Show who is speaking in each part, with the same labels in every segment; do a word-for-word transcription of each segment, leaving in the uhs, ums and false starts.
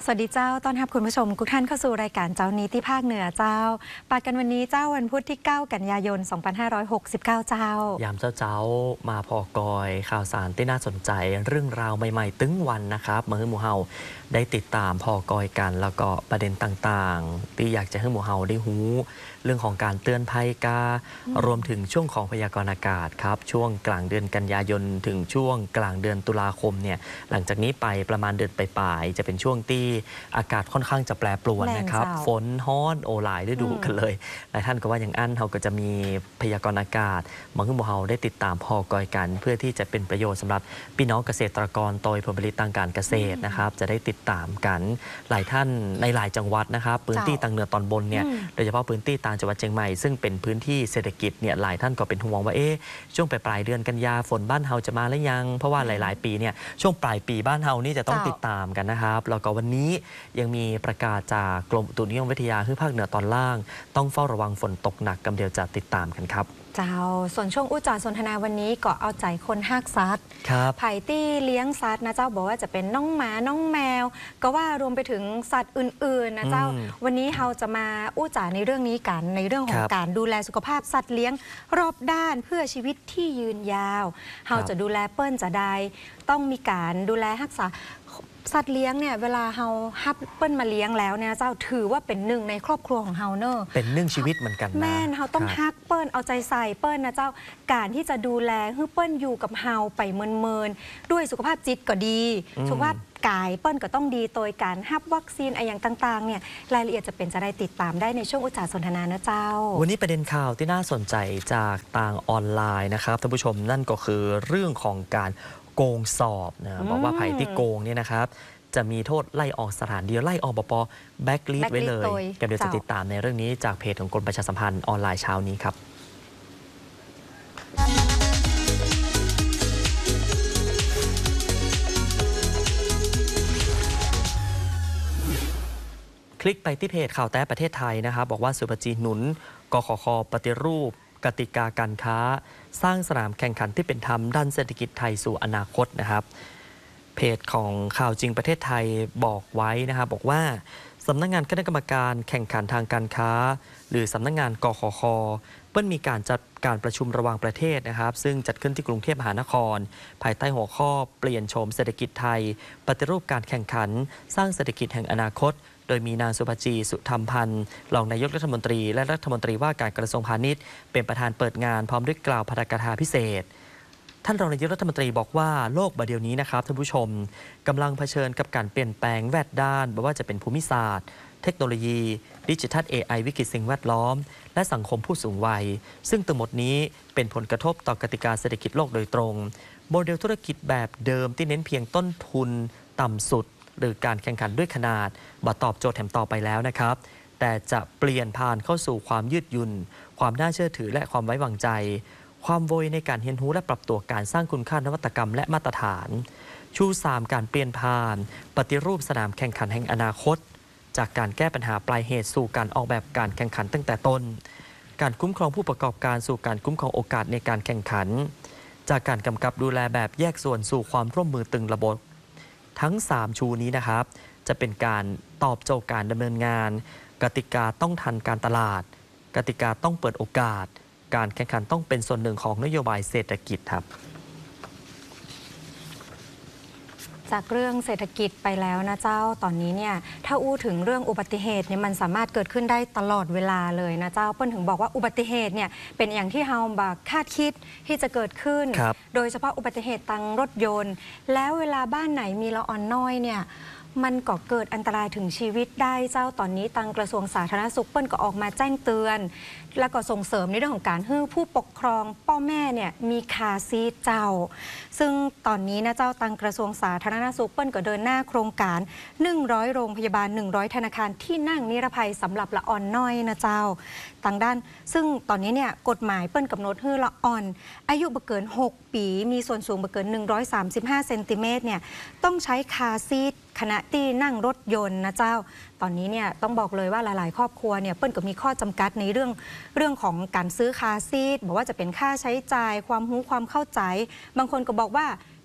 Speaker 1: สวัสดีเจ้าต้อนรับคุณผู้ชมทุกท่านเข้าสู่รายการเจ้านี้ที่ภาคเหนือเจ้าปากันวันนี้เจ้าวันพุธที่เก้ากันยายนสองพันห้าร้อยหกสิบเก้าเจ้าย
Speaker 2: ามเจ้าเจ้ามาพอกอยข่าวสารที่น่าสนใจเรื่องราวใหม่ๆตึ้งวันนะครับมาให้หมู่เฮาได้ติดตามพอกอยกันแล้วก็ประเด็นต่างๆที่อยากจะให้หมู่เฮาได้หูเรื่องของการเตือนภัยการวมถึงช่วงของพยากรณ์อากาศครับช่วงกลางเดือนกันยายนถึงช่วงกลางเดือนตุลาคมเนี่ยหลังจากนี้ไปประมาณเดือนปลายๆจะเป็นช่วงที่อากาศค่อนข้างจะแปรปรวนนะครับฝนฮ้อนโอหลายฤดูกันเลยหลายท่านก็ว่าอย่างอั้นเราก็จะมีพยากรณ์อากาศมาให้หมู่เฮาได้ติดตามพอกอยกันเพื่อที่จะเป็นประโยชน์สำหรับพี่น้องเกษตรกรโดยผลผลิตทางการเกษตรนะครับจะได้ติดตามกันหลายท่านในหลายจังหวัดนะครับพื้นที่ทางเหนือตอนบนเนี่ยโดยเฉพาะพื้นที่ต่างจังหวัดเชียงใหม่ซึ่งเป็นพื้นที่เศรษฐกิจเนี่ยหลายท่านก็เป็นห่วงว่าเอ๊ะช่วงปลายเดือนกันยาฝนบ้านเฮาจะมาหรือยังเพราะว่าหลายๆปีเนี่ยช่วงปลายปีบ้านเฮานี่จะต้องติดตามกันนะครับแล้วก็วันนี้ยังมีประกาศจากกรมอุตุนิยมวิทยาคือภาคเหนือตอนล่างต้องเฝ้าระวังฝนตกหนักกำเดียวจะติดตามกันครับ
Speaker 1: เจ้าส่วนช่วงอุจารสนทนาวันนี้ก็เอาใจคนฮักซัดไผ่ตี้เลี้ยงซัดนะเจ้าบอกว่าจะเป็นน้องหมาน้องแมวก็ว่ารวมไปถึงสัตว์อื่นๆนะเจ้าวันนี้เราจะมาอุจารในเรื่องนี้กันในเรื่องของการดูแลสุขภาพสัตว์เลี้ยงรอบด้านเพื่อชีวิตที่ยืนยาวเราจะดูแลเปิ้ลจะได้ต้องมีการดูแลรักษาสัตว์เลี้ยงเนี่ยเวลาเฮาฮับเปิ้ลมาเลี้ยงแล้วเนี่ยเจ้าถือว่าเป็นหนึ่งในครอบครัวของเฮาเนอะ
Speaker 2: เป็นหนึ่งชีวิตเหมือนกันนะ
Speaker 1: แม่นเฮาต้องฮักเปิ้ลเอาใจใส่เปิ้ลนะเจ้าการที่จะดูแลให้เปิ้ลอยู่กับเฮาไปเมินๆด้วยสุขภาพจิตก็ดีสุขภาพกายเปิ้ลก็ต้องดีโดยการฮับวัคซีนอะไรอย่างต่างๆเนี่ยรายละเอียดจะเป็นจะได้ติดตามได้ในช่วงอุจารสนทนานะเจ้า
Speaker 2: วันนี้ประเด็นข่าวที่น่าสนใจจากต่างออนไลน์นะครับท่านผู้ชมนั่นก็คือเรื่องของการโกงสอบนะบอกว่าไผ่ที่โกงเนี่ยนะครับจะมีโทษไล่ออกสถานเดียวไล่ออกบป.แบ็กลิสต์ไว้เลยเดี๋ยวจะติดตามในเรื่องนี้จากเพจของกรมประชาสัมพันธ์ออนไลน์เช้านี้ครับคลิกไปที่เพจข่าวแต้ประเทศไทยนะครับบอกว่าสุภจีหนุนกขค.ปฏิรูปกติกาการค้าสร้างสนามแข่งขันที่เป็นธรรมด้านเศรษฐกิจไทยสู่อนาคตนะครับเพจของข่าวจริงประเทศไทยบอกไว้นะครับบอกว่าสำนักงานคณะกรรมการแข่งขันทางการค้าหรือสำนักงานกขค.เปิ้ลมีการจัดการประชุมระหว่างประเทศนะครับซึ่งจัดขึ้นที่กรุงเทพมหานครภายใต้หัวข้อเปลี่ยนโฉมเศรษฐกิจไทยปฏิรูปการแข่งขันสร้างเศรษฐกิจแห่งอนาคตโดยมีนางสุภจีสุธรรมพันธ์รองนายกรัฐมนตรีและรัฐมนตรีว่าการกระทรวงพาณิชย์เป็นประธานเปิดงานพร้อมด้วยกล่าวพระกถาพิเศษท่านรองนายกรัฐมนตรีบอกว่าโลกใบเดียวนี้นะครับท่านผู้ชมกำลังเผชิญกับการเปลี่ยนแปลงแวดด้านไม่ว่าจะเป็นภูมิศาสตร์เทคโนโลยีดิจิทัล เอ ไอ วิกฤตสิ่งแวดล้อมและสังคมผู้สูงวัยซึ่งทั้งหมดนี้เป็นผลกระทบต่อกติกาเศรษฐกิจโลกโดยตรงโมเดลธุรกิจแบบเดิมที่เน้นเพียงต้นทุนต่ำสุดหรือการแข่งขันด้วยขนาดบ่ตอบโจทย์แถมต่อไปแล้วนะครับแต่จะเปลี่ยนผ่านเข้าสู่ความยืดหยุ่นความน่าเชื่อถือและความไว้วางใจความโวยในการเรียนรู้และปรับตัวการสร้างคุณค่านวัตกรรมและมาตรฐานชูสามการเปลี่ยนผ่านปฏิรูปสนามแข่งขันแห่งอนาคตจากการแก้ปัญหาปลายเหตุสู่การออกแบบการแข่งขันตั้งแต่ต้นการคุ้มครองผู้ประกอบการสู่การคุ้มครองโอกาสในการแข่งขันจากการกำกับดูแลแบบแยกส่วนสู่ความร่วมมือตึงระบบทั้งสามชูนี้นะครับจะเป็นการตอบโจทย์การดำเนินงานกติกาต้องทันการตลาดกติกาต้องเปิดโอกาสการแข่งขันต้องเป็นส่วนหนึ่งของนโยบายเศรษฐกิจครับ
Speaker 1: จากเรื่องเศรษฐกิจไปแล้วนะเจ้าตอนนี้เนี่ยถ้าอู้ถึงเรื่องอุบัติเหตุเนี่ยมันสามารถเกิดขึ้นได้ตลอดเวลาเลยนะเจ้าเปิ้ลถึงบอกว่าอุบัติเหตุเนี่ยเป็นอย่างที่เฮาบักคาดคิดที่จะเกิดขึ้นโดยเฉพาะอุบัติเหตุทางรถยนต์แล้วเวลาบ้านไหนมีละอองน้อยเนี่ยมันก็เกิดอันตรายถึงชีวิตได้เจ้าตอนนี้ทางกระทรวงสาธารณสุขเปิ้ลก็ออกมาแจ้งเตือนแล้วก็ส่งเสริมในเรื่องของการให้ผู้ปกครองพ่อแม่เนี่ยมีคาซีทเจ้าซึ่งตอนนี้นะเจ้าทางกระทรวงสาธารณสุขเปิ้ลก็เดินหน้าโครงการหนึ่งร้อยโรงพยาบาลหนึ่งร้อยธนาคารที่นั่งนิรภัยสำหรับละอ่อนน้อยนะเจ้าทางด้านซึ่งตอนนี้เนี่ยกฎหมายเปิ้ลกำหนดให้ละอ่อนอายุบ่เกินหกปีมีส่วนสูงบ่เกินหนึ่งร้อยสามสิบห้าเซนติเมตรเนี่ยต้องใช้คาซีทขณะที่นั่งรถยนต์นะเจ้าตอนนี้เนี่ยต้องบอกเลยว่าหลายๆครอบครัวเนี่ยเปิ้ลก็มีข้อจำกัดในเรื่องเรื่องของการซื้อคาซีทบอกว่าจะเป็นค่าใช้จ่ายความรู้ความเข้าใจบางคนก็บอกว่า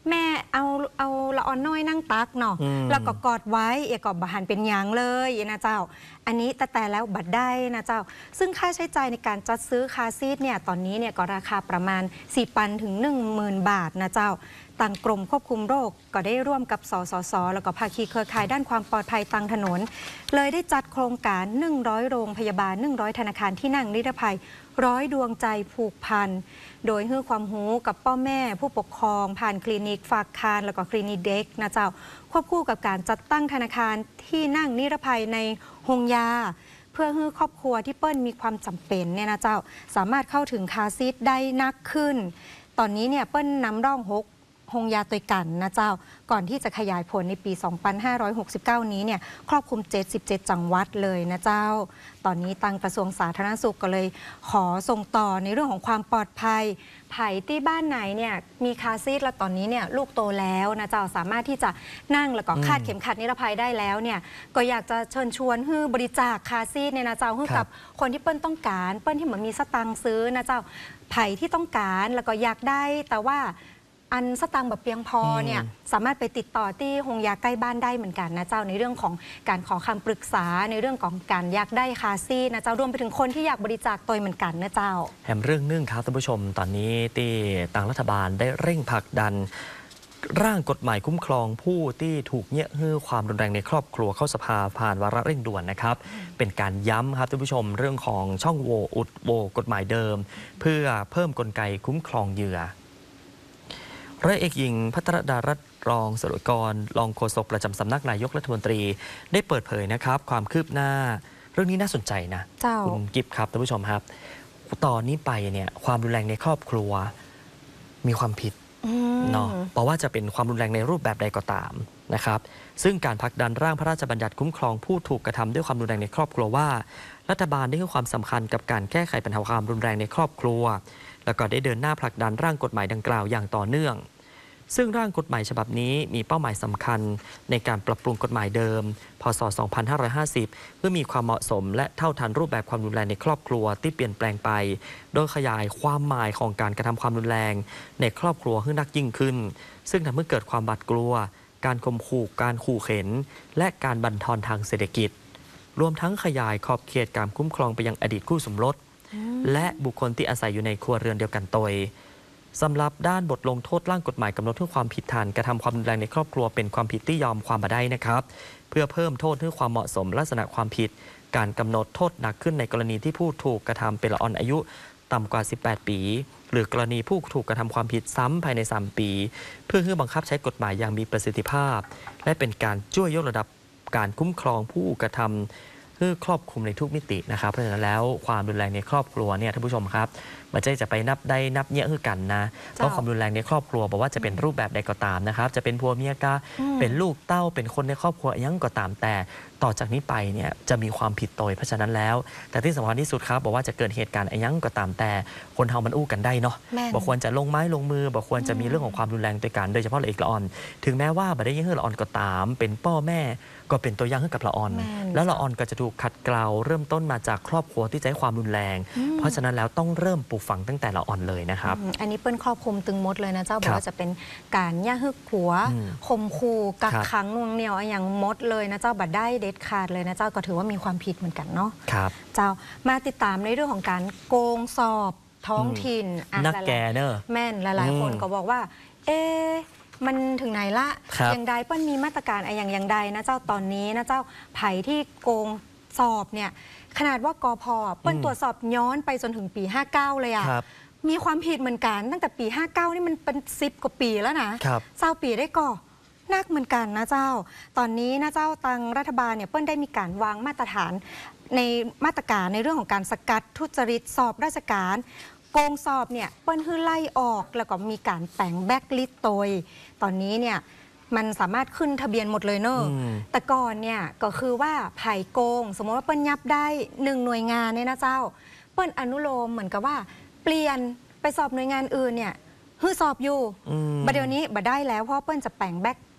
Speaker 1: แม่เอาเอาละออนน้อยนั่งตักเนาะ
Speaker 2: อืม
Speaker 1: แล้วก็กอดไว้เอกอบหันเป็นหยางเลยนะเจ้า อันนี้แต่แต่แล้วบัตรได้นะเจ้า ซึ่งค่าใช้จ่ายในการจัดซื้อคาร์ซีทเนี่ยตอนนี้เนี่ยก็ราคาประมาณ สี่พัน ถึง หนึ่งหมื่น บาทนะเจ้าต่างกรมควบคุมโรคก็ได้ร่วมกับสสสแล้วก็ภาคีเครือข่ายด้านความปลอดภัยทางถนน เลยได้จัดโครงการ หนึ่งร้อย โรงพยาบาล หนึ่งร้อย ธนาคารที่นั่งนิรภัย ร้อยดวงใจผูกพัน โดยให้ความรู้กับพ่อแม่ผู้ปกครอง ผ่านคลินิกฝากคารแล้วก็คลินิกเด็กนะเจ้า ควบคู่กับการจัดตั้งธนาคารที่นั่งนิรภัยในโรงยา เพื่อให้ครอบครัวที่เปิ้ลมีความจำเป็นเนี่ยนะเจ้า สามารถเข้าถึงคาร์ซีทได้นักขึ้น ตอนนี้เนี่ยเปิ้ลนำร่องหกโรงยาตัวกันนะเจ้า ก่อนที่จะขยายผลในปี สองพันห้าร้อยหกสิบเก้า นี้เนี่ยครอบคลุม เจ็ดสิบเจ็ด จังหวัดเลยนะเจ้า ตอนนี้ทางกระทรวงสาธารณสุขก็เลยขอส่งต่อในเรื่องของความปลอดภัย ไผ่ที่บ้านไหนเนี่ยมีคาร์ซีทแล้วตอนนี้เนี่ยลูกโตแล้วนะเจ้าสามารถที่จะนั่งแล้วก็คาดเข็มขัดนิรภัยได้แล้วเนี่ยก็อยากจะเชิญชวนให้บริจาคคาร์ซีทเนี่ยนะเจ้าให้กับคนที่เปิ้ลต้องการเปิ้ลที่เหมือนมีสตังค์ซื้อนะเจ้าไผ่ที่ต้องการแล้วก็อยากได้แต่ว่าอันสตังค์แบบเพียงพอเนี่ยสามารถไปติดต่อที่โรงยาใกล้บ้านได้เหมือนกันนะเจ้าในเรื่องของการขอคำปรึกษาในเรื่องของการอยากได้คาร์ซีทนะเจ้ารวมไปถึงคนที่อยากบริจาคตัวเหมือนกันนะเจ้า
Speaker 2: แถมเรื่องนึ่งครับท่านผู้ชมตอนนี้ที่ทางรัฐบาลได้เร่งผลักดัน ร่างกฎหมายคุ้มครองผู้ที่ถูกเยี่ยฮื้อความรุนแรงในครอบครัวเข้าสภาผ่านวาระเร่งด่วนนะครับเป็นการย้ำครับท่านผู้ชมเรื่องของช่องโหว่อุดโหว่กฎหมายเดิม เพื่อเพิ่มกลไกคุ้มครองเหยื่อร้อยเอกหญิงพัทรดารัตน์รองสรวกรรองโฆษกประจำสำนักนายกรัฐมนตรีได้เปิดเผยนะครับความคืบหน้าเรื่องนี้น่าสนใจนะคุณกิฟครับท่านผู้ชมครับตอนนี้ไปเนี่ยความรุนแรงในครอบครัวมีความผิดเนาะเพราะว่าจะเป็นความรุนแรงในรูปแบบใดก็ตามนะครับซึ่งการผลักดันร่างพระราชบัญญัติคุ้มครองผู้ถูกกระทำด้วยความรุนแรงในครอบครัวว่ารัฐบาลได้ให้ความสำคัญกับการแก้ไขปัญหาความรุนแรงในครอบครัวแล้วก็ได้เดินหน้าผลักดันร่างกฎหมายดังกล่าวอย่างต่อเนื่องซึ่งร่างกฎหมายฉบับนี้มีเป้าหมายสำคัญในการปรับปรุงกฎหมายเดิมพ.ศ. สองพันห้าร้อยห้าสิบ เพื่อมีความเหมาะสมและเท่าทันรูปแบบความรุนแรงในครอบครัวที่เปลี่ยนแปลงไปโดยขยายความหมายของการกระทำความรุนแรงในครอบครัวให้นักยิ่งขึ้นซึ่งทำให้เกิดความบาดกลัวการข่มขู่การขู่เข็นและการบั่นทอนทางเศรษฐกิจรวมทั้งขยายขอบเขตการคุ้มครองไปยังอดีตคู่สมรสและบุคคลที่อาศัยอยู่ในครัวเรือนเดียวกันโดยสำหรับด้านบทลงโทษร่างกฎหมายกำหนดให้ความผิดฐานกระทำความรุนแรงในครอบครัวเป็นความผิดที่ยอมความมาได้นะครับเพื่อเพิ่มโทษให้ความเหมาะสมลักษณะความผิดการกำหนดโทษหนักขึ้นในกรณีที่ผู้ถูกกระทำเป็นละอ่อนอายุต่ำกว่าสิบแปดปีหรือกรณีผู้ถูกกระทำความผิดซ้ำภายในสามปีเพื่อให้บังคับใช้กฎหมายอย่างมีประสิทธิภาพและเป็นการช่วยยกระดับการคุ้มครองผู้กระทำเพื่อครอบคลุมในทุกมิตินะครับเพราะฉะนั้นแล้วความรุนแรงในครอบครัวเนี่ยท่านผู้ชมครับมันจะจะไปนับได้นับเยอะคือกันนะเพราะความรุนแรงในครอบครัวบอกว่าจะเป็นรูปแบบใดก็ตามนะครับจะเป็นผัวเมียกาเป็นลูกเต้าเป็นคนในครอบครัวยังก็ตามแต่ต่อจากนี้ไปเนี่ยจะมีความผิดโดยเพราะฉะนั้นแล้วแต่ที่สำคัญที่สุดครับบอกว่าจะเกิดเหตุการณ์ยังก็ตามแต่คนเฮามันอู้กันได้เนาะบอกควรจะลงไม้ลงมือบอกควรจะมีเรื่องของความรุนแรงด้วยกันโดยเฉพาะละเอกละอ่อนถึงแม้ว่าบ่ได้ยังละอ่อนก็ตามเป็นพ่อแม่ก็เป็นตัวอย่างให้กับละอ่อนแล้วละอ่อนก็จะถูกขัดเกลาเริ่มต้นมาจากครอบครัวที่ใช้ความรุนแรงเพราะฉะนั้นแล้วต้องเริ่มปลูกฝังตั้งแต่ละอ่อนเลยนะครับ
Speaker 1: อันนี้เปิ้ลครอบคลุมตึงมดเลยนะเจ้าบอกว่าจะเป็นการย่าฮึกขัวข่มขู่กักขังน่วงเหนี่ยวอย่างมดเลยนะเจ้าบัดได้เด็ดขาดเลยนะเจ้าก็ถือว่ามีความผิดเหมือนกันเนาะ
Speaker 2: ครับ
Speaker 1: เจ้ามาติดตามในเรื่องของการโกงสอบท้องถิ่น
Speaker 2: นักแกเนอะ
Speaker 1: แม่นหลายๆคนก็บอกว่าเอ๊มันถึงไหนละอย่างใดเปิ้ลมีมาตรการอะไรอย่างอย่างใดนะเจ้าตอนนี้นะเจ้าไผ่ที่โกงสอบเนี่ยขนาดว่ากพ.เปิ้ลตรวจสอบย้อนไปจนถึงปีห้าเก้าเลยอะมีความผิดเหมือนกันตั้งแต่ปีห้าเก้านี่มันเป็นสิบกว่าปีแล้วนะเจ้าปีได้ก่อนักเหมือนกันนะเจ้าตอนนี้นะเจ้าตังรัฐบาลเนี่ยเปิ้ลได้มีการวางมาตรฐานในมาตรการในเรื่องของการสกัดทุจริตสอบราชการโกงสอบเนี่ยเปิ้ลฮื้อไล่ออกแล้วก็มีการแต่งแบ็กลิสต์โดยตอนนี้เนี่ยมันสามารถขึ้นทะเบียนหมดเลยเนอะแต่ก่อนเนี่ยก็คือว่าไผ่โกงสมมติว่าเปิ้ลยับได้หนึ่งหน่วยงานเนี่ยนะเจ้าเปิ้ลอนุโลมเหมือนกับว่าเปลี่ยนไปสอบหน่วยงานอื่นเนี่ยฮื้อสอบอยู่บัดเดี๋ยวนี้บัดได้แล้วเพราะเปิ้ลจะแต่งแบ็ก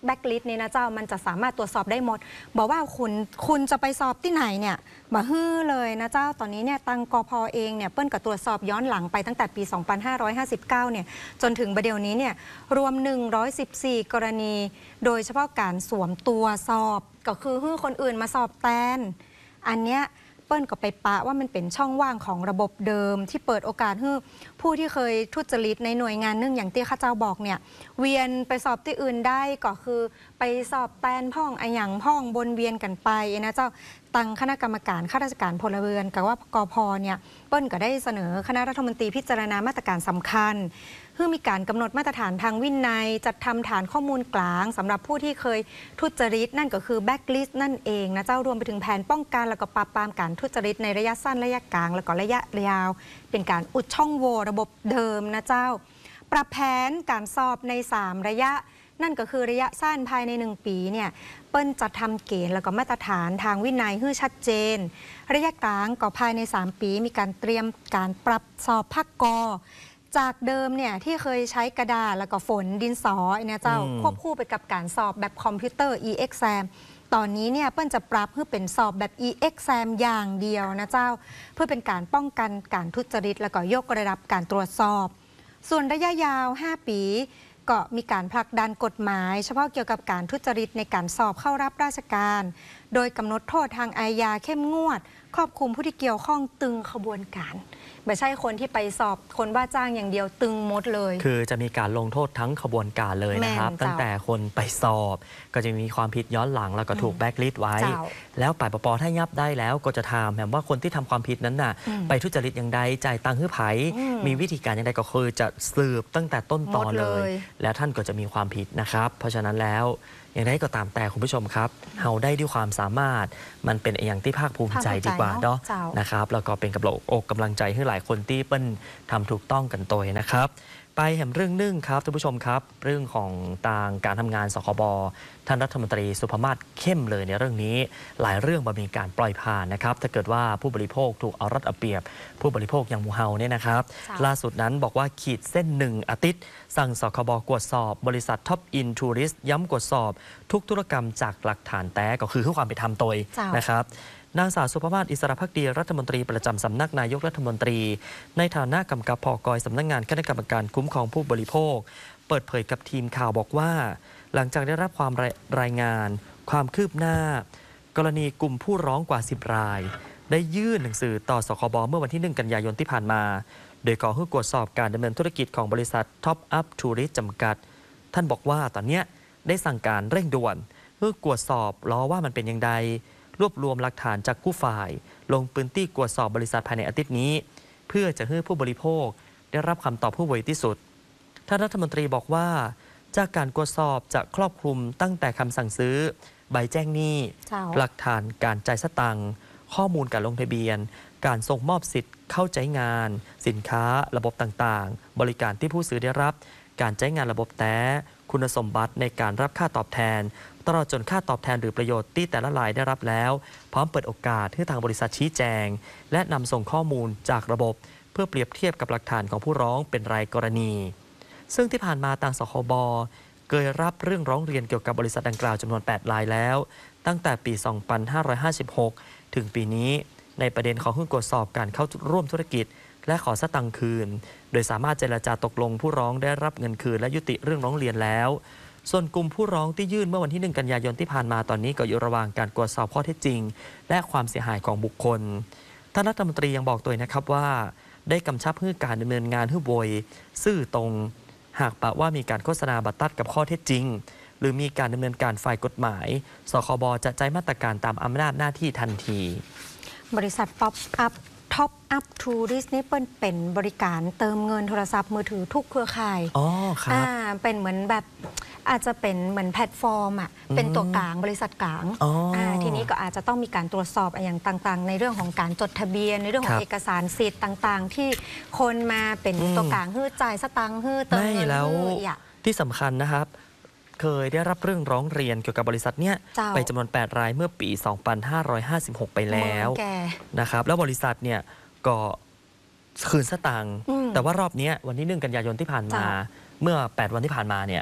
Speaker 1: แบ็กลิสต์นี่นะเจ้ามันจะสามารถตรวจสอบได้หมดบอกว่าคุณคุณจะไปสอบที่ไหนเนี่ยมาฮื้อเลยนะเจ้าตอนนี้เนี่ยตังกพเองเนี่ยเปิ้ลก็ตรวจสอบย้อนหลังไปตั้งแต่ปี สองพันห้าร้อยห้าสิบเก้า เนี่ยจนถึงประเดี๋ยวนี้เนี่ยรวม หนึ่งร้อยสิบสี่ กรณีโดยเฉพาะการสวมตัวสอบก็คือฮื้อคนอื่นมาสอบแทนอันเนี้ยเปิ้ลก็ไปปะว่ามันเป็นช่องว่างของระบบเดิมที่เปิดโอกาสให้ผู้ที่เคยทุจริตในหน่วยงานหนึ่งอย่างที่ข้าเจ้าบอกเนี่ยเวียนไปสอบที่อื่นได้ก็คือไปสอบแทนพ่องไอหยังพ่องบนเวียนกันไปนะเจ้าตั้งคณะกรรมการข้าราชการพลเรือนกับว่ากพเนี่ยเปิ้ลก็ได้เสนอคณะรัฐมนตรีพิจารณามาตรการสำคัญเพื่อมีการกำหนดมาตรฐานทางวินัยจัดทำฐานข้อมูลกลางสำหรับผู้ที่เคยทุจริตนั่นก็คือแบ็กลิสต์นั่นเองนะเจ้ารวมไปถึงแผนป้องกันและก็ปราบปรามการทุจริตในระยะสั้นระยะกลางและก็ระยะยาวเป็นการอุดช่องโหว่ระบบเดิมนะเจ้าปรับแผนการสอบในสามระยะนั่นก็คือระยะสั้นภายในหนึ่งปีเนี่ยเปิ้ลจัดทำเกณฑ์แล้วก็มาตรฐานทางวินัยให้ชัดเจนระยะกลางก็ภายในสามปีมีการเตรียมการปรับสอบภาคกจากเดิมเนี่ยที่เคยใช้กระดาษแล้วก็ฝนดินสอเนี่ยเจ้าควบคู่ไปกับการสอบแบบคอมพิวเตอร์ e-exam ตอนนี้เนี่ยเปิ้ลจะปรับเพื่อเป็นสอบแบบ e-exam อย่างเดียวนะเจ้าเพื่อเป็นการป้องกันการทุจริตแล้วก็ยกระดับการตรวจสอบส่วนระยะยาวห้าปีก็มีการผลักดันกฎหมายเฉพาะเกี่ยวกับการทุจริตในการสอบเข้ารับราชการโดยกำหนดโทษทางอาญาเข้มงวดครอบคลุมผู้ที่เกี่ยวข้องตึงขบวนการไม่ใช่คนที่ไปสอบคนว่าจ้างอย่างเดียวตึงหมดเลย
Speaker 2: คือจะมีการลงโทษทั้งขบวนการเลยนะครับตั้งแต่คนไปสอบก็จะมีความผิดย้อนหลังแล้วก็ถูกแบ็กลิสต์ไว้แล้วปปปถ้ายับได้แล้วก็จะถามแบบว่าคนที่ทำความผิดนั้นน่ะไปทุจริตอย่างใดจ่ายตังค์ให้ไผมีวิธีการอย่างไรก็คือจะสืบตั้งแต่ต้นตอนเลยแล้วท่านก็จะมีความผิดนะครับเพราะฉะนั้นแล้วอย่างไรก็ตามแต่คุณผู้ชมครับเฮาได้ด้วยความสามารถมันเป็นอย่างที่ภาคภูมิใจดีกว่าเนาะนะครับแล้วก็เป็นกำลังอกกำลังใจให้หลายคนที่เปิ้ลทำถูกต้องกันตัวนะครับไปแห่งเรื่องนึ่งครับท่านผู้ชมครับเรื่องของทางการทำงานสคบท่านรัฐมนตรีสุภมาศเข้มเลยในเรื่องนี้หลายเรื่องมันมีการปล่อยผ่านนะครับถ้าเกิดว่าผู้บริโภคถูกเอารัดเอาเปรียบผู้บริโภคอย่างหมูเฮาเนี่ยนะครับล่าสุดนั้นบอกว่าขีดเส้นหนึ่งอาทิตย์สั่งสคบกวดสอบบริษัทท็อปอินทัวริสย้ำกวดสอบทุกธุรกรรมจากหลักฐานแต้ก็คือเพื่อความเป็นธรรมตัวนะครับนางสาวสุภมาศอิสระภักดีรัฐมนตรีประจำสำนักนายกรัฐมนตรีในฐานะกำกับผก.สำนักงานคณะกรรมการคุ้มครองผู้บริโภคเปิดเผยกับทีมข่าวบอกว่าหลังจากได้รับความรายงานความคืบหน้ากรณีกลุ่มผู้ร้องกว่าสิบรายได้ยื่นหนังสือต่อสคบเมื่อวันที่หนึ่งกันยายนที่ผ่านมาโดยขอให้ตรวจสอบการดำเนินธุรกิจของบริษัท Top Up Tourist จำกัดท่านบอกว่าตอนนี้ได้สั่งการเร่งด่วนเพื่อตรวจสอบล้อว่ามันเป็นอย่างไรรวบรวมหลักฐานจากผู้ฝ่ายลงพื้นที่ตรวจสอบบริษัทภายในอาทิตย์นี้เพื่อจะให้ผู้บริโภคได้รับคำตอบผู้ไวที่สุดท่านรัฐมนตรีบอกว่าจากการตรวจสอบจะครอบคลุมตั้งแต่คำสั่งซื้อใบแจ้งหนี้หลักฐานการจ่ายสตังค์ข้อมูลการลงทะเบียนการส่งมอบสิทธิ์เข้าใช้งานสินค้าระบบต่างๆบริการที่ผู้ซื้อได้รับการใช้งานระบบแต้คุณสมบัติในการรับค่าตอบแทนตลอดจนค่าตอบแทนหรือประโยชน์ที่แต่ละรายได้รับแล้วพร้อมเปิดโอกาสให้ทางบริษัทชี้แจงและนำส่งข้อมูลจากระบบเพื่อเปรียบเทียบกับหลักฐานของผู้ร้องเป็นรายกรณีซึ่งที่ผ่านมาทางสคบเคยรับเรื่องร้องเรียนเกี่ยวกับบริษัทดังกล่าวจำนวนแปดรายแล้วตั้งแต่ปี สองพันห้าร้อยห้าสิบหก ถึงปีนี้ในประเด็นของหุ้นตรวจสอบการเข้าร่วมธุรกิจและขอสตังค์คืนโดยสามารถเจรจาตกลงผู้ร้องได้รับเงินคืนและยุติเรื่องร้องเรียนแล้วส่วนกลุ่มผู้ร้องที่ยื่นเมื่อวันที่หนึ่งกันยายนที่ผ่านมาตอนนี้ก็อยู่ระหว่างการตรวจสอบข้อเท็จจริงและความเสียหายของบุคคลท่านรัฐมนตรียังบอกตัวนะครับว่าได้กำชับให้การดำเนินงานให้โวยซื่อตรงหากปะว่ามีการโฆษณาบัตรตัดกับข้อเท็จจริงหรือมีการดำเนินการฝ่ายกฎหมายสคบจะใช้มาตรการตามอำนาจหน้าที่ทันที
Speaker 1: บริษัทป๊อปอัพท็อปอัพทูริสนี่เป็นบริการเติมเงินโทรศัพท์มือถือทุกเครือข่าย
Speaker 2: อ๋อครับอ่า
Speaker 1: เป็นเหมือนแบบอาจจะเป็นเหมือนแพลตฟอร์มอ่ะเป็นตัวกลางบริษัทกลางอ่าทีนี้ก็อาจจะต้องมีการตรวจสอบอย่างต่างๆในเรื่องของการจดทะเบียนในเรื่องของเอกสารสิทธิ์ต่างๆที่คนมาเป็นตัวกลางฮื้อจ่ายสตังค์ฮื้อเติมเงินฮื้ออ่ะ
Speaker 2: ที่สำคัญนะครับเคยได้รับเรื่องร้องเรียนเกี่ยวกับบริษัทเนี้ยไปจำนวนแปดรายเมื่อปี สองพันห้าร้อยห้าสิบหก ไปแล้วนะครับแล้วบริษัทเนี่ยก็คืนสตังค์แต่ว่ารอบนี้วันที่หนึ่งกันยายนที่ผ่านมาเมื่อแปดวันที่ผ่านมาเนี่ย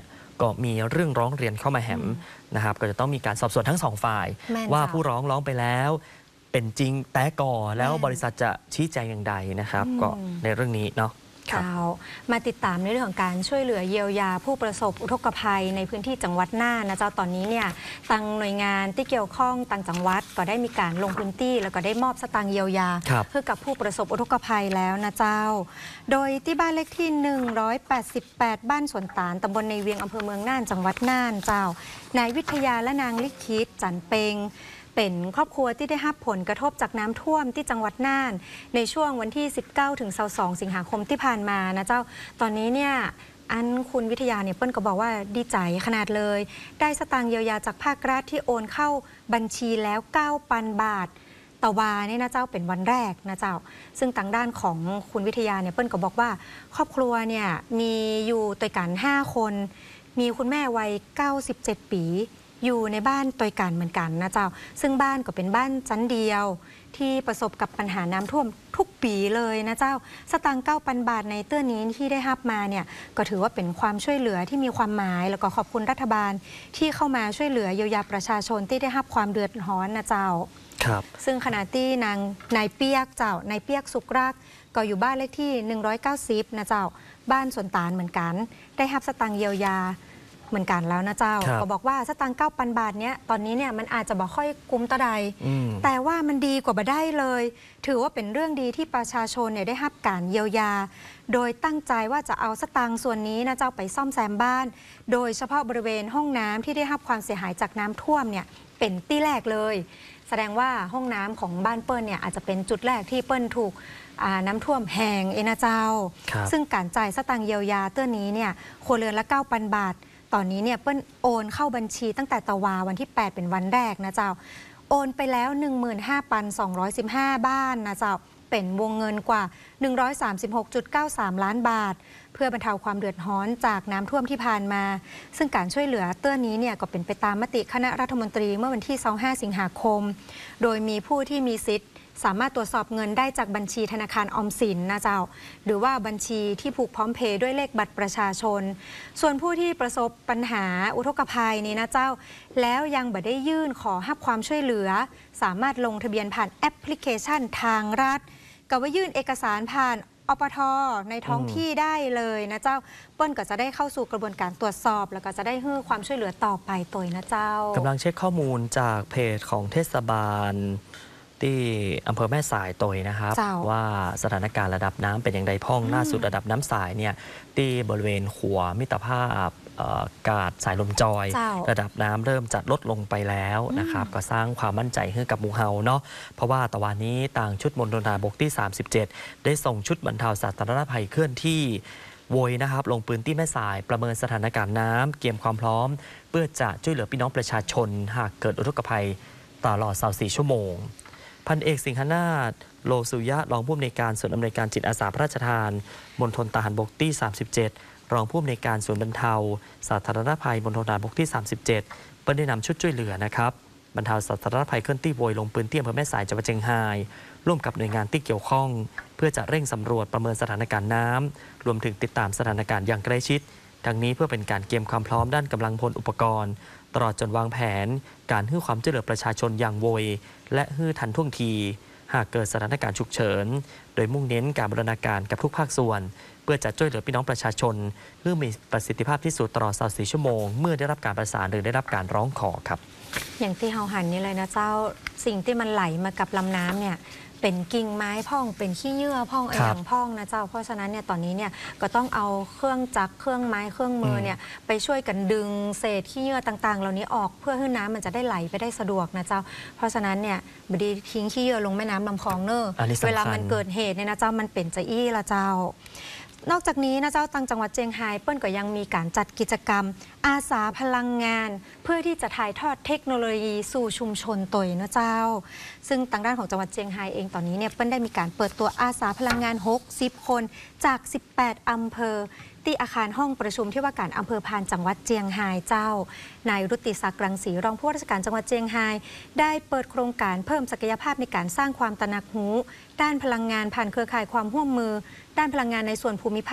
Speaker 2: ก็มีเรื่องร้องเรียนเข้ามาแหมนะครับก็จะต้องมีการสอบสวนทั้งสองฝ่าย ว่าผู้ร้องร้องไปแล้วเป็นจริงแต่ก่อแล้วบริษัทจะชี้แจงอย่างไรนะครับก็ในเรื่องนี้เนาะ
Speaker 1: ข่าวมาติดตามในเรื่องของการช่วยเหลือเยียวยาผู้ประสบอุทกภัยในพื้นที่จังหวัดน่านนะเจ้าตอนนี้เนี่ยทางหน่วยงานที่เกี่ยวข้องต่างจังหวัดก็ได้มีการลงพื้นที่แล้วก็ได้มอบสตางค์เยียวยาเพื่อกับผู้ประสบอุทกภัยแล้วนะเจ้าโดยที่บ้านเลขที่หนึ่งร้อยแปดสิบแปดบ้านสวนตาลตำบลในเวียงอำเภอเมืองน่านจังหวัดน่านเจ้านายวิทยาและนางลิขิตจันเปงเป็นครอบครัวที่ได้รับผลกระทบจากน้ำท่วมที่จังหวัดน่านในช่วงวันที่สิบเก้าถึงยี่สิบสองสิงหาคมที่ผ่านมานะเจ้าตอนนี้เนี่ยอันคุณวิทยาเนี่ยเปิ้ลก็บอกว่าดีใจขนาดเลยได้สตางค์เยียวยาจากภาครัฐที่โอนเข้าบัญชีแล้ว เก้าพัน บาทต่อวาเนี่ยนะเจ้าเป็นวันแรกนะเจ้าซึ่งทางด้านของคุณวิทยาเนี่ยเปิ้ลก็บอกว่าครอบครัวเนี่ยมีอยู่ตัวกันห้าคนมีคุณแม่วัยเก้าสิบเจ็ดปีอยู่ในบ้านตัวกันเหมือนกันนะเจ้าซึ่งบ้านก็เป็นบ้านชั้นเดียวที่ประสบกับปัญหาน้ำท่วมทุกปีเลยนะเจ้าสตางค์เก้าพันบาทในเตื้อนี้ที่ได้รับมาเนี่ยก็ถือว่าเป็นความช่วยเหลือที่มีความหมายแล้วก็ขอบคุณรัฐบาลที่เข้ามาช่วยเหลือเยียวยาประชาชนที่ได้รับความเดือดร้อนนะเจ้า
Speaker 2: ครับ
Speaker 1: ซึ่งขณะที่นางนายเปียกเจ้านายเปียกสุกรักก็อยู่บ้านเลขที่หนึ่งร้อยเก้าสิบนะเจ้าบ้านสวนตาลเหมือนกันได้รับสตางค์เยียวยาเหมือนกันแล้วนะเจ้าก็บอกว่าสตางค์เก้าพันบาทเนี้ยตอนนี้เนี่ยมันอาจจะบอกค่อยคุ้มต่อใดแต่ว่ามันดีกว่าบ่ได้เลยถือว่าเป็นเรื่องดีที่ประชาชนเนี่ยได้รับการเยียวยาโดยตั้งใจว่าจะเอาสตางค์ส่วนนี้นะเจ้าไปซ่อมแซมบ้านโดยเฉพาะบริเวณห้องน้ำที่ได้รับความเสียหายจากน้ำท่วมเนี่ยเป็นที่แรกเลยแสดงว่าห้องน้ำของบ้านเปิ้ลเนี่ยอาจจะเป็นจุดแรกที่เปิ้ลถูกน้ำท่วมแห้งเอนะเจ้าซึ่งการจ่ายสตางค์เยียวยาเตื้อนี้เนี่ยครัวเรือนละ เก้าพัน บาทตอนนี้เนี่ยเปิ้ลโอนเข้าบัญชีตั้งแต่ตะวาวันที่แปดเป็นวันแรกนะเจ้าโอนไปแล้ว หนึ่งหมื่นห้าพันสองร้อยสิบห้า บ้านนะเจ้าเป็นวงเงินกว่า หนึ่งร้อยสามสิบหกจุดเก้าสาม ล้านบาทเพื่อบรรเทาความเดือดร้อนจากน้ำท่วมที่ผ่านมาซึ่งการช่วยเหลือเตื้อนี้เนี่ยก็เป็นไปตามมติคณะรัฐมนตรีเมื่อวันที่ยี่สิบห้าสิงหาคมโดยมีผู้ที่มีสิทธิ์สามารถตรวจสอบเงินได้จากบัญชีธนาคารออมสินนะเจ้าหรือว่าบัญชีที่ผูกพร้อมเพย์ด้วยเลขบัตรประชาชนส่วนผู้ที่ประสบปัญหาอุทกภัยนี้นะเจ้าแล้วยังบ่ได้ยื่นขอรับความช่วยเหลือสามารถลงทะเบียนผ่านแอปพลิเคชันทางรัฐกับว่ายื่นเอกสารผ่านอปท.ในท้องที่ได้เลยนะเจ้าเปิ้ลก็จะได้เข้าสู่กระบวนการตรวจสอบแล้วก็จะได้ให้ความช่วยเหลือต่อไปตัวนะเจ้าก
Speaker 2: ำลังเช็คข้อมูลจากเพจของเทศบาลที่อำเภอแม่สายตยนะครับว่าสถานการณ์ระดับน้ำเป็นอย่างไรพ่องล่าสุดระดับน้ำสายเนี่ยที่บริเวณขัวมิตรภาพกาดสายลมจอยระดับน้ำเริ่มจะลดลงไปแล้วนะครับก็สร้างความมั่นใจให้กับหมู่เฮาเนาะเพราะว่าตะวันนี้ต่างชุดมณฑลทหารบกที่สามสิบเจ็ดได้ส่งชุดบรรเทาสาธารณภัยเคลื่อนที่โวยนะครับลงพื้นที่แม่สายประเมินสถานการณ์น้ำเตรียมความพร้อมเพื่อจะช่วยเหลือพี่น้องประชาชนหากเกิดอุทกภัยตลอดยี่สิบสี่ชั่วโมงพันเอกสิงหนาถโลสุยะรองผู้อำนวยการศูนย์อำนวยการจิตอาสาพระราชทานมณฑลทหารบกที่สามสิบเจ็ดรองผู้อำนวยการศูนย์บรรเทาสาธารณภัยมณฑลทหารบกที่สามสิบเจ็ดเปิ้ลได้นำชุดช่วยเหลือนะครับบรรเทาสาธารณภัยเคลื่อนที่โวยลงพื้นที่อำเภอแม่สายจังหวัดเชียงรายร่วมกับหน่วยงานที่เกี่ยวข้องเพื่อจะเร่งสำรวจประเมินสถานการณ์น้ำรวมถึงติดตามสถานการณ์อย่างใกล้ชิดทั้งนี้เพื่อเป็นการเตรียมความพร้อมด้านกำลังพลอุปกรณ์ตลอดจนวางแผนการให้ความช่วยเหลือประชาชนอย่างโวยและให้ทันท่วงทีหากเกิดสถานการณ์ฉุกเฉินโดยมุ่งเน้นการบูรณาการกับทุกภาคส่วนเพื่อจะช่วยเหลือพี่น้องประชาชนเพื่อมีประสิทธิภาพที่สุดตลอดยี่สิบสี่ชั่วโมงเมื่อได้รับการประสานหรือได้รับการร้องขอครับ
Speaker 1: อย่างที่เฮาหันนี่เลยนะเจ้าสิ่งที่มันไหลมากับลำน้ำเนี่ยเป็นกิ่งไม้พ่องเป็นขี้เยื่อพ่องอย่างพ่องนะเจ้าเพราะฉะนั้นเนี่ยตอนนี้เนี่ยก็ต้องเอาเครื่องจักรเครื่องไม้เครื่องมือเนี่ยไปช่วยกันดึงเศษขี้เยื่อต่างๆเหล่านี้ออกเพื่อให้น้ำมันจะได้ไหลไปได้สะดวกนะเจ้าเพราะฉะนั้นเนี่ยบดีทิ้งขี้เยื่อลงแม่น้ำลำคลองเนอเวลามันเกิดเหตุเนี่ยนะเจ้ามันเป็นจะอี้ละเจ้านอกจากนี้นะเจ้าตังจังหวัดเชียงรายเปิ้ลก็ยังมีการจัดกิจกรรมอาสาพลังงานเพื่อที่จะถ่ายทอดเทคโนโลยีสู่ชุมชนตัวนะเจ้าซึ่งทางด้านของจังหวัดเชียงรายเองตอนนี้เนี่ยเปิ้ลได้มีการเปิดตัวอาสาพลังงานหกสิบคนจากสิบแปดอำเภอที่อาคารห้องประชุมที่ว่าการอำเภอพานจังหวัดเชียงรายเจ้านายรุติศักดิ์รังสีรองผู้ว่าราชการจังหวัดเชียงรายได้เปิดโครงการเพิ่มศักยภาพในการสร้างความตระหนักรู้ด้านพลังงานผ่านเครือข่ายความร่วมมือด้านพลังงานในส่วนภูมิภาค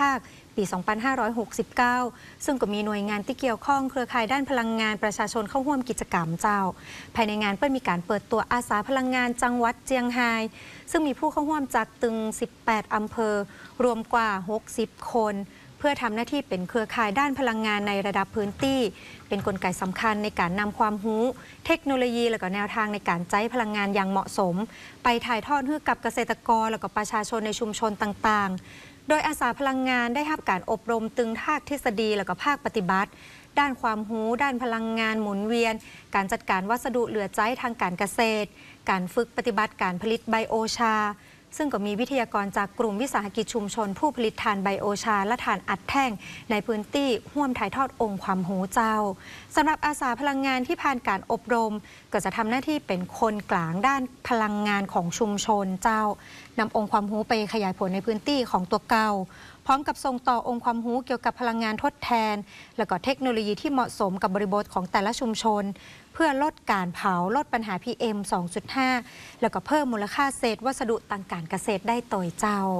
Speaker 1: ปี สองพันห้าร้อยหกสิบเก้า ซึ่งก็มีหน่วยงานที่เกี่ยวข้องเครือข่ายด้านพลังงานประชาชนเข้าร่วมกิจกรรมเจ้าภายในงานเปิ้ลมีการเปิดตัวอาสาพลังงานจังหวัดเจียงไฮ้ซึ่งมีผู้เข้าร่วมจากตึง สิบแปด อำเภอรวมกว่า หกสิบ คนเพื่อทำหน้าที่เป็นเครือข่ายด้านพลังงานในระดับพื้นที่เป็นกลไกสำคัญในการนำความรู้เทคโนโลยีและก็แนวทางในการใช้พลังงานอย่างเหมาะสมไปถ่ายทอดให้กับเกษตรกรและก็ประชาชนในชุมชนต่างๆโดยอาสาพลังงานได้รับการอบรมตึงภาคทฤษฎีและก็ภาคปฏิบัติด้านความรู้ด้านพลังงานหมุนเวียนการจัดการวัสดุเหลือใช้ทางการเกษตรการฝึกปฏิบัติการผลิตไบโอชาซึ่งก็มีวิทยากรจากกลุ่มวิสาหกิจชุมชนผู้ผลิตถ่านไบโอชาและถ่านอัดแท่งในพื้นที่ร่วมถ่ายทอดองค์ความรู้เจ้าสำหรับอาสาพลังงานที่ผ่านการอบรมก็จะทำหน้าที่เป็นคนกลางด้านพลังงานของชุมชนเจ้านำองค์ความรู้ไปขยายผลในพื้นที่ของตัวเก่าพร้อมกับส่งต่อองค์ความรู้เกี่ยวกับพลังงานทดแทนและก็เทคโนโลยีที่เหมาะสมกับบริบทของแต่ละชุมชนเพื่อลดการเผาลดปัญหา พี เอ็ม สองจุดห้า แล้วก็เพิ่มมูลค่าเศษวัสดุทางการเกษตรได้โดยเจ้า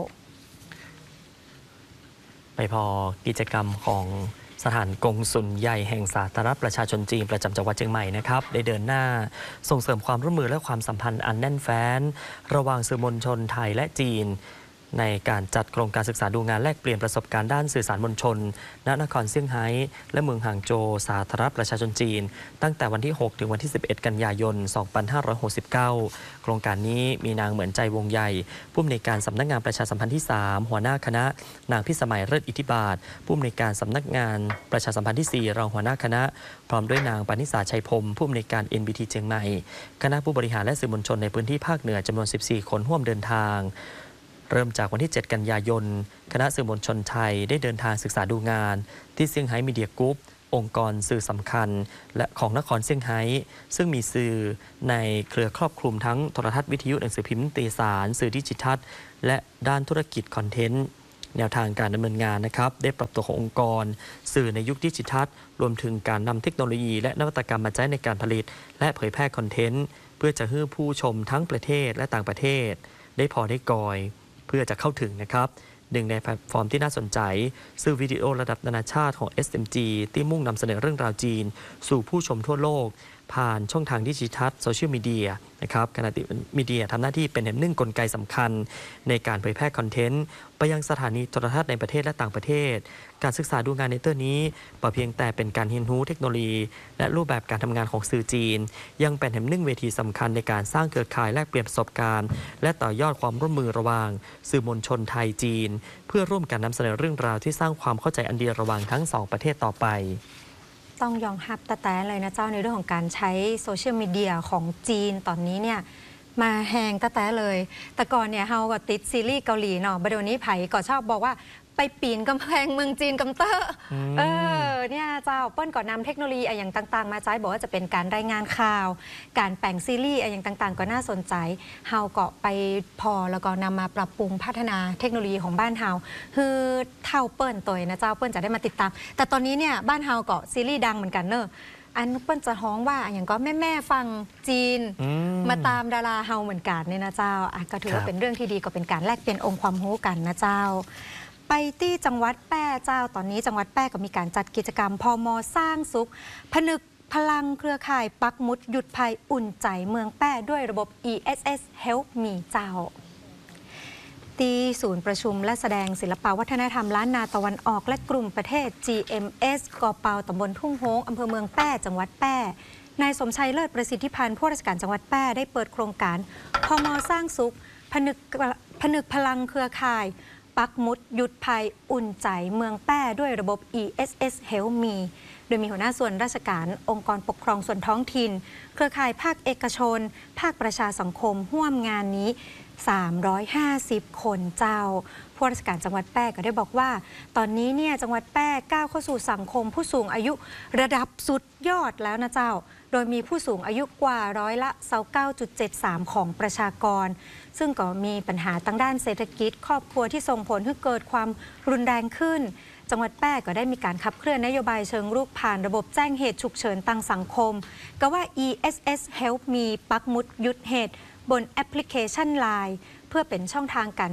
Speaker 2: ไปพอกิจกรรมของสถานกงสุลใหญ่แห่งสาธารณประชาชนจีนประจำจังหวัดเชียงใหม่นะครับได้เดินหน้าส่งเสริมความร่วมมือและความสัมพันธ์อันแน่นแฟ้นระหว่างสื่อมวลชนไทยและจีนในการจัดโครงการศึกษาดูงานแลกเปลี่ยนประสบการณ์ด้านสื่อสารมวลชนณนครเซี่ยงไฮ้และเมืองห่างโจวสาธารณประชาชนจีนตั้งแต่วันที่หกถึงวันที่สิบเอ็ดกันยายนสองพันห้าร้อยหกสิบเก้าโครงการนี้มีนางเหมือนใจวงใหญ่ผู้อำนวยการสำนักงานประชาสัมพันธ์ที่สามหัวหน้าคณะนางพิสมัยเลิศอิทธิบาทผู้อำนวยการสำนักงานประชาสัมพันธ์ที่สี่รองหัวหน้าคณะพร้อมด้วยนางปณิสาชัยพรมผู้อำนวยการ เอ็น บี ที เชียงใหม่คณะผู้บริหารและสื่อมวลชนในพื้นที่ภาคเหนือจำนวนสิบสี่คนร่วมเดินทางเริ่มจากวันที่เจ็ดกันยายนคณะสื่อมวลชนไทยได้เดินทางศึกษาดูงานที่เซี่ยงไฮ้มีเดียกรุ๊ปองค์กรสื่อสำคัญและของนครเซี่ยงไฮ้ซึ่งมีสื่อในเครือครอบคลุมทั้งโทรทัศน์วิทยุหนังสือพิมพ์นิตยสารสื่อดิจิทัลและด้านธุรกิจคอนเทนต์แนวทางการดำเนินงานนะครับได้ปรับตัวขององค์กรสื่อในยุคดิจิทัลรวมถึงการนำเทคโนโลยีและนวัตกรรมมาใช้ในการผลิตและเผยแพร่คอนเทนต์เพื่อจะให้ผู้ชมทั้งประเทศและต่างประเทศได้พอได้กอยเพื่อจะเข้าถึงนะครับหนึ่งในแพลตฟอร์มที่น่าสนใจสื่อวิดีโอระดับนานาชาติของ เอส เอ็ม จี ที่มุ่งนำเสนอเรื่องราวจีนสู่ผู้ชมทั่วโลกผ่านช่องทางดิจิทัลโซเชียลมีเดียนะครับขณะที่มีเดียทำหน้าที่เป็นแหนึ่งกลไกสำคัญในการเผยแพร่คอนเทนต์ไปยังสถานีโทรทัศน์ในประเทศและต่างประเทศการศึกษาดูงานในเตอร์นี้เปล่าเพียงแต่เป็นการเรียนรู้เทคโนโลยีและรูปแบบการทำงานของสื่อจีนยังเป็นแหนึ่งเวทีสำคัญในการสร้างเครือข่ายแลกเปลี่ยนประสบการณ์และต่อยอดความร่วมมือระหว่างสื่อมวลชนไทยจีนเพื่อร่วมกันนำเสนอเรื่องราวที่สร้างความเข้าใจอันเดียวระหว่างทั้งสองประเทศต่อไป
Speaker 1: ต้องยอมรับแต่แต่เลยนะเจ้าในเรื่องของการใช้โซเชียลมีเดียของจีนตอนนี้เนี่ยมาแหงแต่แต่เลยแต่ก่อนเนี่ยเฮาก็ติดซีรีส์เกาหลีเนาะประเดี๋ยวนี้ไผ่ก็ชอบบอกว่าไปปีนกำแพงเมืองจีนกำเตอร์เออเนี่ยเจ้าเปิ้ลก่อนนำเทคโนโลยีอย่างต่างๆมาใช้บอกว่าจะเป็นการรายงานข่าวการแปลงซีรีส์อย่างต่างๆก็น่าสนใจเฮาก็ไปพอแล้วก็นำมาปรับปรุงพัฒนาเทคโนโลยีของบ้านเฮาคือเท่าเปิ้ลตัวนะเจ้าเปิ้ลจะได้มาติดตามแต่ตอนนี้เนี่ยบ้านเฮาก็ซีรีส์ดังเหมือนกันเนอะอันเปิ้ลจะฮ้องว่าอย่างก็แม่แม่ฟังจีนมาตามดาราเฮาเหมือนกันเนี่ยนะเจ้าก็ถือว่าเป็นเรื่องที่ดีก็เป็นการแลกเปลี่ยนองค์ความรู้กันนะเจ้าไปที่จังหวัดแพร่เจ้าตอนนี้จังหวัดแพร่ก็มีการจัดกิจกรรมพม.สร้างสุขผนึกพลังเครือข่ายปักหมุดหยุดภัยอุ่นใจเมืองแพร่ด้วยระบบ อี เอส เอส Help Me เจ้าที่ศูนย์ประชุมและแสดงศิลปวัฒนธรรมล้านนาตะวันออกและกลุ่มประเทศ จี เอ็ม เอส กอเปาตำบลทุ่งโฮงอำเภอเมืองแพร่จังหวัดแพร่นายสมชัยเลิศประสิทธิพันธ์ผู้ราชการจังหวัดแพร่ได้เปิดโครงการพม.สร้างสุขผนึกผนึกพลังเครือข่ายปักหมุดหยุดภัยอุ่นใจเมืองแป้ด้วยระบบ อี เอส เอส Help Me โดยมีหัวหน้าส่วนราชการองค์กรปกครองส่วนท้องถิ่นเครือข่ายภาคเอกชนภาคประชาสังคมร่วมงานนี้สามร้อยห้าสิบคนเจ้าผู้ราชการจังหวัดแพร่ก็ได้บอกว่าตอนนี้เนี่ยจังหวัดแพร่ก้าวเข้าสู่สังคมผู้สูงอายุระดับสุดยอดแล้วนะเจ้าโดยมีผู้สูงอายุกว่าร้อยละ ยี่สิบเก้าจุดเจ็ดสาม ของประชากรซึ่งก็มีปัญหาทางด้านเศรษฐกิจครอบครัวที่ส่งผลให้เกิดความรุนแรงขึ้นจังหวัดแพร่ก็ได้มีการขับเคลื่อนนโยบายเชิงรุกผ่านระบบแจ้งเหตุฉุกเฉินทางสังคมก็ว่า อี เอส เอส Help Me ปักหมุดหยุดเหตุบนแอปพลิเคชัน ไลน์ เพื่อเป็นช่องทางการ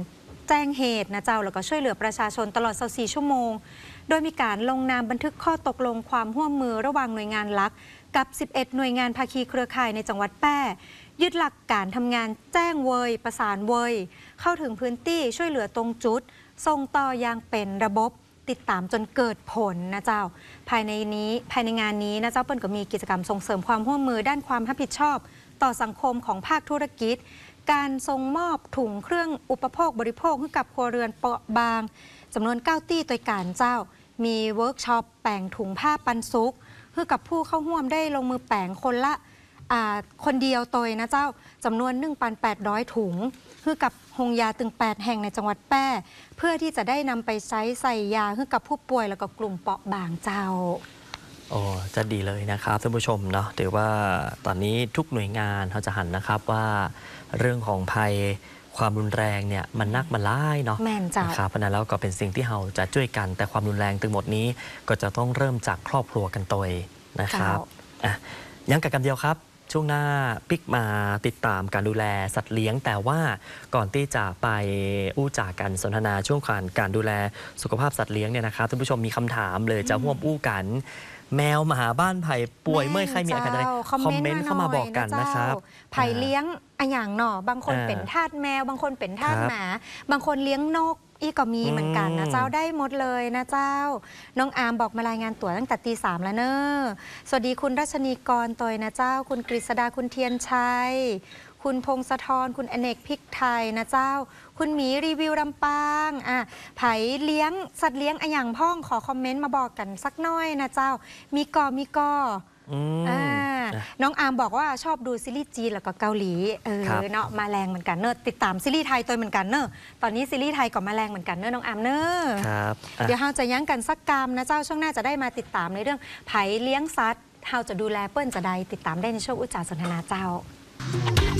Speaker 1: แจ้งเหตุนะเจ้าแล้วก็ช่วยเหลือประชาชนตลอดยี่สิบสี่ชั่วโมงโดยมีการลงนามบันทึกข้อตกลงความร่วมมือระหว่างหน่วยงานหลักกับสิบเอ็ดหน่วยงานภาคีเครือข่ายในจังหวัดแพร่ยึดหลักการทำงานแจ้งเวยประสานเวยเข้าถึงพื้นที่ช่วยเหลือตรงจุดส่งต่ออย่างเป็นระบบติดตามจนเกิดผลนะเจ้าภายในนี้ภายในงานนี้นะเจ้าเปิ้ลก็มีกิจกรรมส่งเสริมความร่วมมือด้านความรับผิดชอบต่อสังคมของภาคธุรกิจการส่งมอบถุงเครื่องอุปโภคบริโภคให้กับครัวเรือนเปราะบางจำนวนเก้าตี้โดยการเจ้ามีเวิร์กช็อปแปลงถุงผ้าปันสุกให้กับผู้เข้าร่วมได้ลงมือแปลงคนละคนเดียวตัวนะเจ้าจำนวน หนึ่งพันแปดร้อย ถุงให้กับโรงยาตึงแปดแห่งในจังหวัดแพร่เพื่อที่จะได้นำไปใช้ใส่ยาให้กับผู้ป่วยแล้วก็กลุ่มเปราะบางเจ้า
Speaker 2: โอ้จะดีเลยนะครับท่านผู้ชมเนาะถือว่าตอนนี้ทุกหน่วยงานเขาจะหันนะครับว่าเรื่องของภัยความรุนแรงเนี่ยมันนักมันร้ายเนาะ
Speaker 1: แม่นจ้ะ
Speaker 2: นะครับเพราะนั้นแล้วก็เป็นสิ่งที่เราจะช่วยกันแต่ความรุนแรงทั้งหมดนี้ก็จะต้องเริ่มจากครอบครัวกันตัวเองนะครับอ่ะยังกับกันเดียวครับช่วงหน้าปิกมาติดตามการดูแลสัตว์เลี้ยงแต่ว่าก่อนที่จะไปอู้จากกันสนทนาช่วงการการดูแลสุขภาพสัตว์เลี้ยงเนี่ยนะครับท่านผู้ชมมีคำถามเลยจะร่วมอู้กันแมวมาหาบ้านไผ่ป่วยเมื่อใครมีอาการอะไรคอมเมนต์เข้ามาบอกกันนะครับ
Speaker 1: ไผ่เลี้ยงอันอย่างหน่อบางคนเป็นทาสแมวบางคนเป็นทาสหมาบางคนเลี้ยงนกอีกก็มีเหมือนกันนะเจ้าได้หมดเลยนะเจ้าน้องอาร์มบอกมารายงานตัวตั้งแต่ตีสามแล้วเนอะสวัสดีคุณรัชนีกรตอยนะเจ้าคุณกฤษดาคุณเทียนชัยคุณพงศธรคุณอเนกพริกไทยนะเจ้าคุณหมีรีวิวลำปางอ่ะไผ่เลี้ยงสัตว์เลี้ยงอันอย่างพ่องขอคอมเมนต์มาบอกกันสักหน่อยนะเจ้ามีกอมีกออ่าน้องอาร์มบอกว่าชอบดูซีรีส์จีนแล้วก็เกาหลีเออเนาะมาแรงเหมือนกันเนอะติดตามซีรีส์ไทยตัวเหมือนกันเนอะตอนนี้ซีรีส์ไทยก็มาแรงเหมือนกันเนอะน้องอาร์มเนอะ
Speaker 2: ครับ
Speaker 1: เดี๋ยวเราจะยั้งกันสักกรรมนะเจ้าช่วงหน้าจะได้มาติดตามในเรื่องไผ่เลี้ยงสัตว์เราจะดูแลเปิ้ลจะใดติดตามได้ในช่วงอุจจาสนทนาเจ้า